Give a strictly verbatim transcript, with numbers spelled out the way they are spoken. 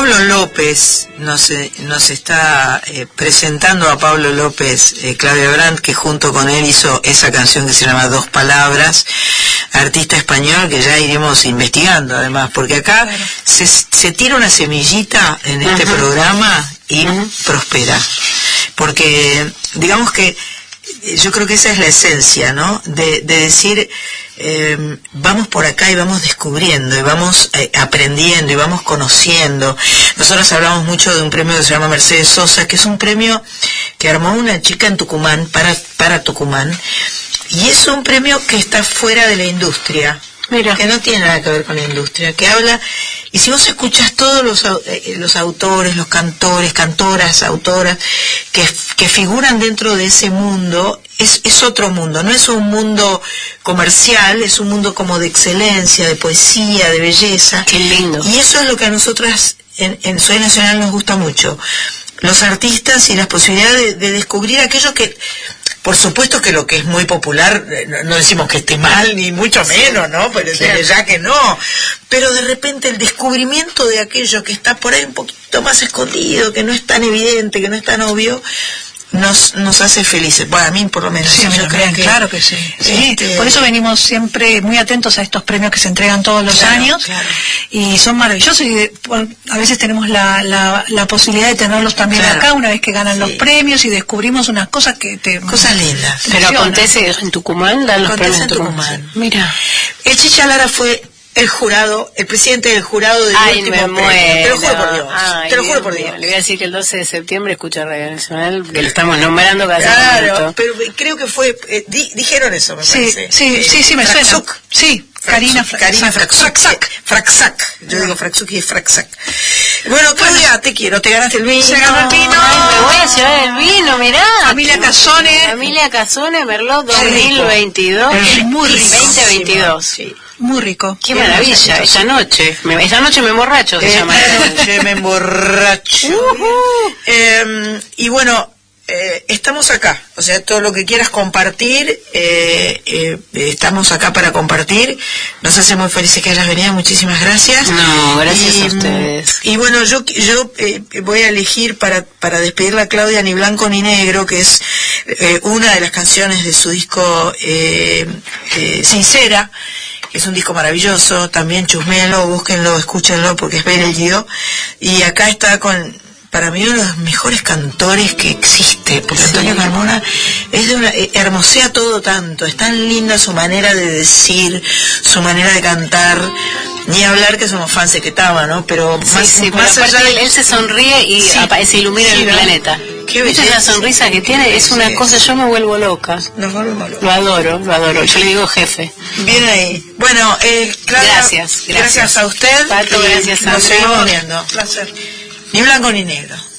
Pablo López nos, eh, nos está eh, presentando a Pablo López, eh, Claudia Brandt, que junto con él hizo esa canción que se llama Dos Palabras, artista español que ya iremos investigando además, porque acá claro. se, se tira una semillita en este uh-huh. programa y uh-huh. prospera, porque digamos que yo creo que esa es la esencia, ¿no? De, de decir, eh, vamos por acá y vamos descubriendo, y vamos eh, aprendiendo, y vamos conociendo. Nosotros hablamos mucho de un premio que se llama Mercedes Sosa, que es un premio que armó una chica en Tucumán, para, para Tucumán, y es un premio que está fuera de la industria. Mira. Que no tiene nada que ver con la industria, que habla, y si vos escuchas todos los, eh, los autores, los cantores, cantoras, autoras, que, que figuran dentro de ese mundo, es, es otro mundo, no es un mundo comercial, es un mundo como de excelencia, de poesía, de belleza. Qué lindo. Y eso es lo que a nosotras en, en Soy Nacional nos gusta mucho, los artistas y las posibilidades de, de descubrir aquello que... Por supuesto que lo que es muy popular, no decimos que esté mal, ni mucho menos, ¿no? Pero desde ya que no. Pero de repente el descubrimiento de aquello que está por ahí un poquito más escondido, que no es tan evidente, que no es tan obvio, nos nos hace felices. Bueno, a mí por lo menos. Sí, yo creo que, claro que sí. sí. Este... Por eso venimos siempre muy atentos a estos premios que se entregan todos los claro, años. Claro. Y son maravillosos y a veces tenemos la, la, la posibilidad de tenerlos también claro. acá una vez que ganan sí. los premios y descubrimos unas cosas que te... Cosas lindas. Te Pero acontece en Tucumán, dan los premios en Tucumán. Tucumán. Mira. El Chicha Lara fue... el jurado, el presidente del jurado del Ay, último me premio. Muero. Te lo juro por Dios. Ay, te lo juro Dios por Dios. Dios. Le voy a decir que el doce de septiembre escucha Radio Nacional, que lo estamos nombrando casi. Claro, pero creo que fue, eh, di, dijeron eso, me sí, parece. Sí, eh, sí, sí, me Fraxuc. suena. Sí, Karina Fraxuc. Karina Fraxuc. Fraxac. Yo digo Fraxuc y es Fraxac. Bueno, Claudia, te quiero, te ganaste el vino. Se ganó el vino. Ay, me voy a llevar el vino, mirá. Familia Casone. Familia Casone, Merlot dos mil veintidós. Es muy rico. veinte veintidós. Sí. Muy rico. Qué maravilla, esta noche. Me, esta noche me emborracho, se llama. Esta noche me emborracho. Uh-huh. Eh, y bueno, eh, estamos acá. O sea, todo lo que quieras compartir, eh, eh, estamos acá para compartir. Nos hace muy felices que hayas venido. Muchísimas gracias. No, gracias y, a ustedes. Y bueno, yo yo eh, voy a elegir para, para despedirla a Claudia Ni Blanco Ni Negro, que es eh, una de las canciones de su disco eh, eh, Sincera. Es un disco maravilloso, también chusméenlo, búsquenlo, escúchenlo porque es bello. Y acá está con, para mí, uno de los mejores cantores que existe, porque sí. Antonio Carmona es de una, eh, hermosea todo tanto, es tan linda su manera de decir, su manera de cantar, ni hablar que somos fans de Ketama, ¿no? Pero sí, más, sí, más pero allá de... él, él se sonríe y sí. se ilumina sí, el ¿no? planeta. ¿Viste esa sonrisa que tiene? Es una sí. cosa, yo me vuelvo loca. Nos volvemos locos. Lo adoro, lo adoro. Yo le digo jefe. Bien ahí. Bueno, eh, Clara, gracias, gracias. Gracias a usted. Pato, gracias a Nos seguimos viendo. Placer. Ni blanco ni negro.